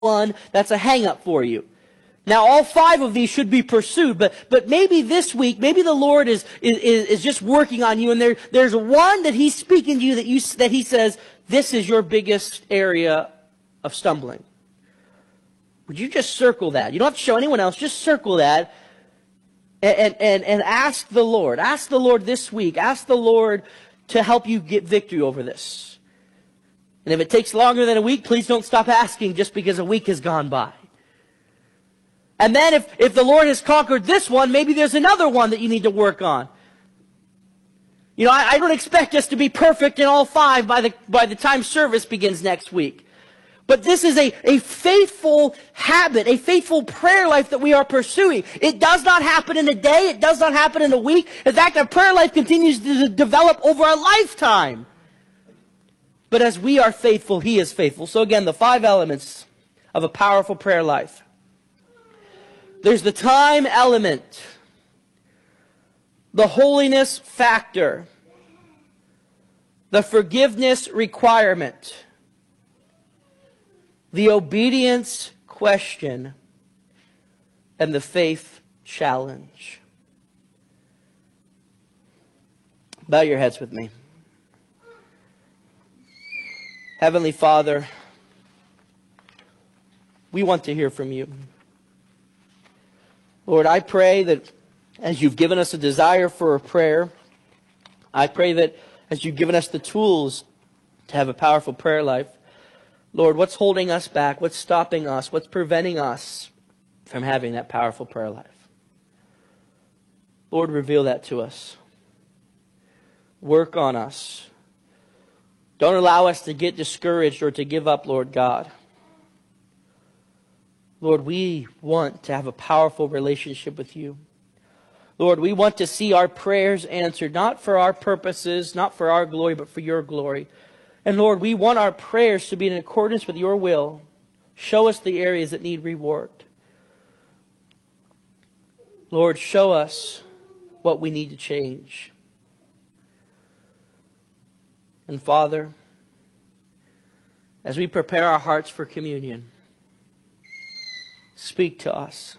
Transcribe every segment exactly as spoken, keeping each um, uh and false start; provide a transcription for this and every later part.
one that's a hang-up for you. Now, all five of these should be pursued, but but maybe this week, maybe the Lord is is is just working on you, and there there's one that He's speaking to you that you that He says, this is your biggest area of stumbling. Would you just circle that? You don't have to show anyone else. Just circle that, and and and ask the Lord. Ask the Lord this week. Ask the Lord to help you get victory over this. And if it takes longer than a week, please don't stop asking just because a week has gone by. And then if, if the Lord has conquered this one, maybe there's another one that you need to work on. You know, I, I don't expect us to be perfect in all five by the, by the time service begins next week. But this is a, a faithful habit, a faithful prayer life that we are pursuing. It does not happen in a day. It does not happen in a week. In fact, our prayer life continues to develop over a lifetime. But as we are faithful, He is faithful. So again, the five elements of a powerful prayer life. There's the time element, the holiness factor, the forgiveness requirement, the obedience question, and the faith challenge. Bow your heads with me. Heavenly Father, we want to hear from You. Lord, I pray that as You've given us a desire for a prayer, I pray that as You've given us the tools to have a powerful prayer life, Lord, what's holding us back? What's stopping us? What's preventing us from having that powerful prayer life? Lord, reveal that to us. Work on us. Don't allow us to get discouraged or to give up, Lord God. Lord, we want to have a powerful relationship with You. Lord, we want to see our prayers answered, not for our purposes, not for our glory, but for Your glory. And Lord, we want our prayers to be in accordance with Your will. Show us the areas that need reworked. Lord, show us what we need to change. And Father, as we prepare our hearts for communion, speak to us.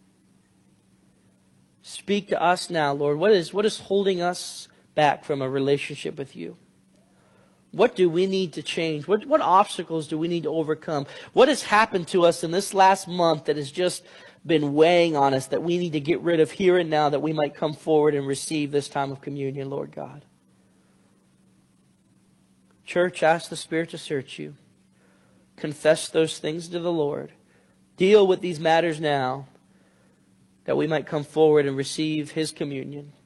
Speak to us now, Lord. What is, what is holding us back from a relationship with You? What do we need to change? What, what obstacles do we need to overcome? What has happened to us in this last month that has just been weighing on us that we need to get rid of here and now, that we might come forward and receive this time of communion, Lord God? Church, ask the Spirit to search you. Confess those things to the Lord. Deal with these matters now, that we might come forward and receive His communion.